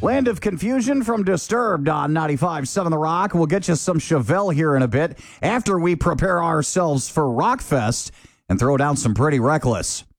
Land of Confusion from Disturbed on 95.7 The Rock. We'll get you some Chevelle here in a bit after we prepare ourselves for Rockfest and throw down some Pretty Reckless.